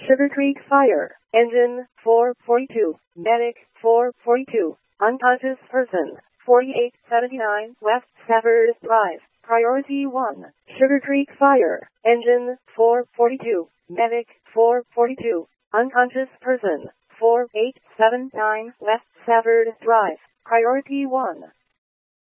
Sugar Creek Fire. Engine 442. Medic 442. Unconscious person 4879 West Stafford Drive. Priority 1. Sugar Creek Fire. Engine 442. Medic 442. Unconscious person 4879 West Stafford Drive. Priority 1.